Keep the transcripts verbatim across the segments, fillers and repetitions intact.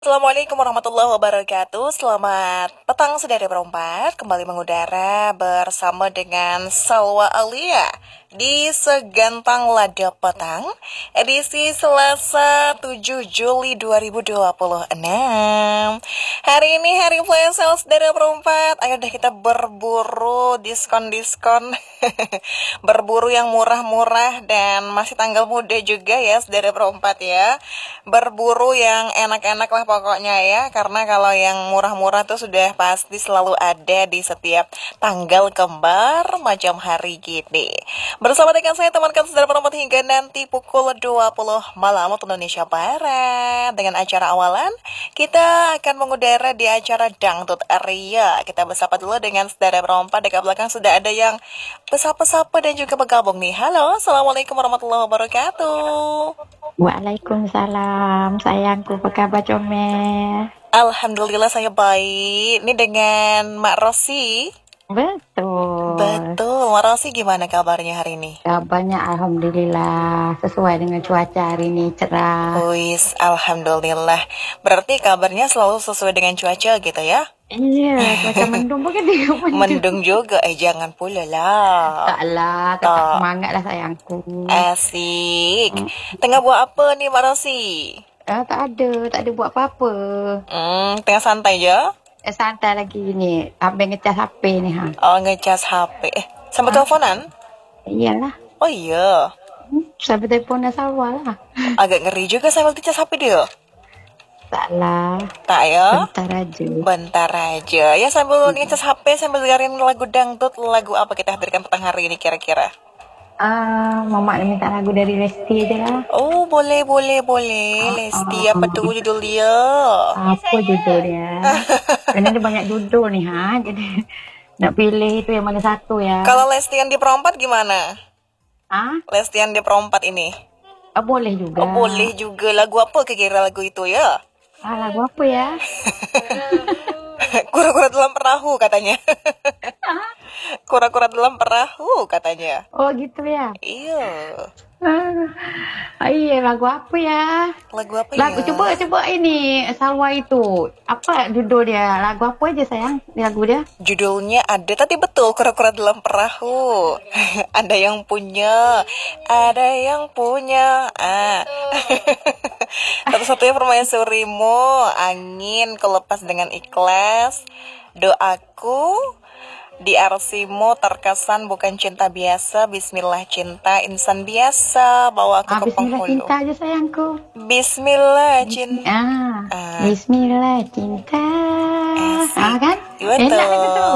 Assalamualaikum warahmatullahi wabarakatuh. Selamat petang saudara perempat. Kembali mengudara bersama dengan Salwa Alia di Segantang Lada Petang, edisi Selasa tujuh Juli dua ribu dua puluh enam. Hari ini hari flash sale saudara perempat. Ayo deh kita berburu diskon-diskon. Berburu yang murah-murah dan masih tanggal muda juga ya saudara perempat ya. Berburu yang enak-enak lah pokoknya ya, karena kalau yang murah-murah tuh sudah pasti selalu ada di setiap tanggal kembar macam hari gini. Bersama dengan saya temankan saudara perempat hingga nanti pukul dua puluh malam waktu Indonesia Barat. Dengan acara awalan kita akan mengudara di acara Dangdut Area. Kita bersapa dulu dengan saudara perempat. Dekat belakang sudah ada yang pesapa-pesapa dan juga bergabung nih. Halo, Assalamualaikum warahmatullahi wabarakatuh. Waalaikumsalam, sayangku, apa kabar comel? Alhamdulillah saya baik. Ini dengan Mak Rosi. Betul. Betul, Mak Rosi gimana kabarnya hari ini? Kabarnya alhamdulillah, sesuai dengan cuaca hari ini, cerah. Wis, alhamdulillah. Berarti kabarnya selalu sesuai dengan cuaca gitu ya? Iya, cuaca mendung bukan dia mendung. Mendung juga, eh jangan pula lah. Tak lah, tetap Tak. semangat lah sayangku. Asik. Tengah buat apa nih Mak Rosi? Ah, tak ada, tak ada buat apa-apa. Hmm, tengah santai je? Eh, santai lagi ni, sambil ngecas H P ni ha. Oh, ngecas H P. Eh, sambil teleponan? Iyalah, Oh iya. hmm, sambil telefonnya sawah lah. Agak ngeri juga sambil ngecas H P dia. Tak lah, Tak ya? bentar aja. Bentar aja. Ya sambil ngecas H P, sambil dengerin lagu dangdut. Lagu apa kita hadirkan petang hari ini kira-kira? Ah, Mama minta lagu dari Lesti aja lah. Oh, boleh, boleh, boleh. Lesti, apa tuh judul dia? Apa judulnya? Karena dia banyak judul nih ha. Jadi nak pilih itu yang mana satu ya. Kalau Lesti yang di perempat gimana? Ah, Lesti yang di perempat ini? ah boleh juga. Oh, boleh juga. Lagu apa kira-kira lagu itu ya? Ah, lagu apa ya? Kura-kura dalam perahu katanya. Kura-kura dalam perahu katanya. Oh gitu ya. Iya. Ah, iya lagu apa ya? Lagu apa Lagu ya? coba coba ini Salwa itu. Apa judul dia? Lagu apa aja sayang? Lagu dia? Judulnya ada, tadi betul, Kura-kura dalam perahu. Ada yang punya, ada yang punya. Ah. Satu-satunya permaisurimu, angin, ku lepas dengan ikhlas. Doaku, di arsimu terkesan bukan cinta biasa. Bismillah cinta, insan biasa, bawa aku Ah, ke Bismillah penghulu. cinta aja sayangku. Bismillah cinta. Ah, Ah. Bismillah cinta. Asik. Ah kan? Betul. Enak gitu.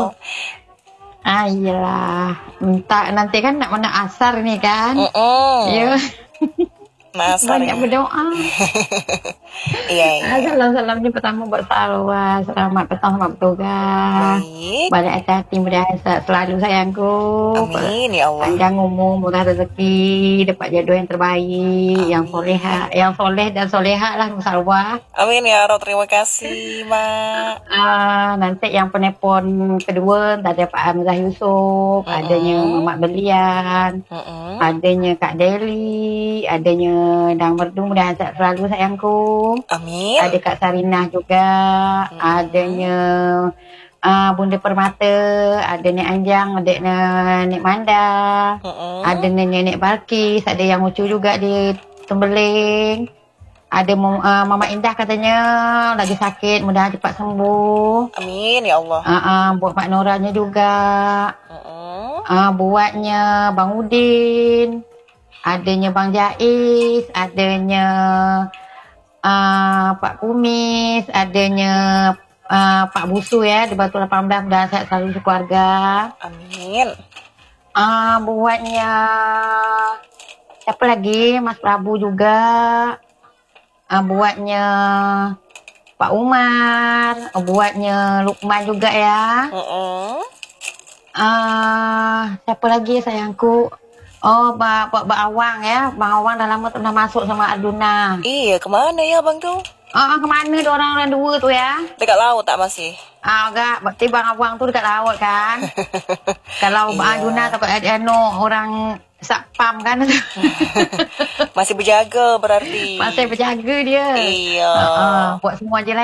Ah iyalah. Minta nanti kan nak mana asar nih kan? Mm-mm. Ya. Nasar Banyak ya. berdoa. Iya, iya. Ah, salam-salamnya pertama buat Salwa. Selamat petang, selamat bertugas. Baik. Banyak hati mudah selalu sayangku. Amin ya Allah. Panjang umur, murah rezeki, dapat jodoh yang terbaik, Amin. yang soleh, yang soleh dan soleha lah Salwa. Amin ya Rob, terima kasih Mak. Ah, nanti yang penelpon kedua ada Pak Hamzah Yusuf, Mm-mm. adanya Mamat Belian, Mm-mm. adanya Kak Deli, adanya Dang Merdu, mudah sehat selalu sayangku. Amin. Ada Kak Sarinah juga, Mm-mm. adanya ah, Bunda Permata, ada Nek Anjang, ada Nek Manda, Mm-mm. ada Nenek Balkis, ada yang lucu juga di Tembeling. Ada uh, Mama Indah katanya lagi sakit, mudah cepat sembuh. Amin ya Allah. Uh, uh, buat Mak Noranya juga. Mm-mm. Uh, buatnya Bang Udin. Adanya Bang Jais, adanya uh, Pak Kumis, adanya uh, Pak Busu ya di Batu delapan belas, mudah sehat selalu keluarga. Amin. Uh, buatnya siapa lagi? Mas Prabu juga. Uh, buatnya Pak Umar, uh, buatnya Lukman juga ya. Mm-mm. Uh, siapa lagi sayangku? Oh, Pak Pak Ba Awang ya. Bang Awang dah lama tak pernah masuk sama Aduna. Iya, kemana ya bang tuh? Ah, kemana dia orang orang dua tu ya? Dekat laut tak masih? Ah, enggak. Berarti Bang Awang tu dekat laut kan? Kalau Bang Iya. Aduna takut ada anu orang satpam kan. Masih berjaga berarti. Masih berjaga dia. Iya. Uh, uh, buat semua je lah.